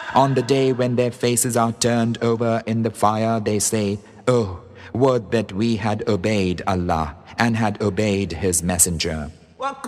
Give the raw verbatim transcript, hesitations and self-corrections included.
On the day when their faces are turned over in the fire, they say, "Oh, would that we had obeyed Allah and had obeyed His Messenger."